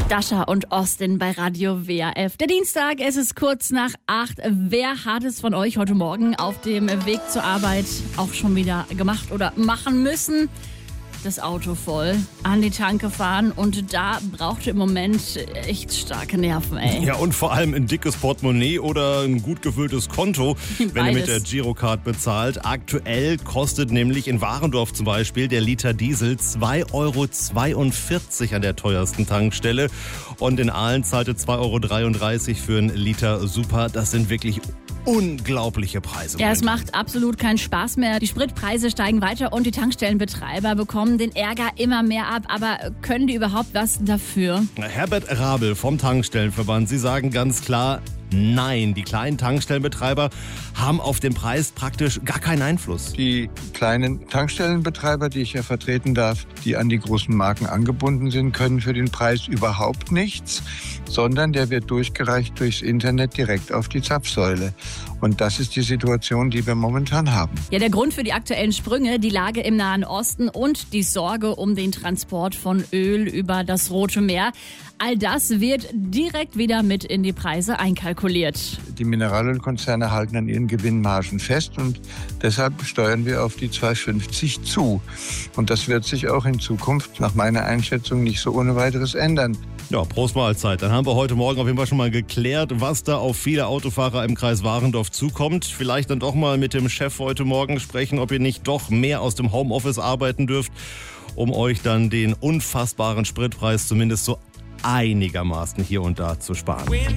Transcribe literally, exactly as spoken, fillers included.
Dasha und Austin bei Radio W R F. Der Dienstag, es ist kurz nach acht. Wer hat es von euch heute Morgen auf dem Weg zur Arbeit auch schon wieder gemacht oder machen müssen? Das Auto voll, an die Tanke fahren und da braucht ihr im Moment echt starke Nerven, ey. Ja, und vor allem ein dickes Portemonnaie oder ein gut gefülltes Konto, Beides. Wenn ihr mit der Girocard bezahlt. Aktuell kostet nämlich in Warendorf zum Beispiel der Liter Diesel zwei Euro zweiundvierzig an der teuersten Tankstelle. Und in Aalen zahlt ihr zwei Euro dreiunddreißig für einen Liter Super. Das sind wirklich unglaubliche Preise. Ja, es macht absolut keinen Spaß mehr. Die Spritpreise steigen weiter und die Tankstellenbetreiber bekommen den Ärger immer mehr ab. Aber können die überhaupt was dafür? Herbert Rabel vom Tankstellenverband, Sie sagen ganz klar, nein, die kleinen Tankstellenbetreiber haben auf den Preis praktisch gar keinen Einfluss. Die kleinen Tankstellenbetreiber, die ich ja vertreten darf, die an die großen Marken angebunden sind, können für den Preis überhaupt nichts, sondern der wird durchgereicht durchs Internet direkt auf die Zapfsäule. Und das ist die Situation, die wir momentan haben. Ja, der Grund für die aktuellen Sprünge, die Lage im Nahen Osten und die Sorge um den Transport von Öl über das Rote Meer. All das wird direkt wieder mit in die Preise einkalkuliert. Die Mineralölkonzerne halten an ihren Gewinnmargen fest und deshalb steuern wir auf die zwei fünfzig zu. Und das wird sich auch in Zukunft nach meiner Einschätzung nicht so ohne weiteres ändern. Ja, Prost Mahlzeit. Dann haben wir heute Morgen auf jeden Fall schon mal geklärt, was da auf viele Autofahrer im Kreis Warendorf zukommt. Vielleicht dann doch mal mit dem Chef heute Morgen sprechen, ob ihr nicht doch mehr aus dem Homeoffice arbeiten dürft, um euch dann den unfassbaren Spritpreis zumindest so einigermaßen hier und da zu sparen.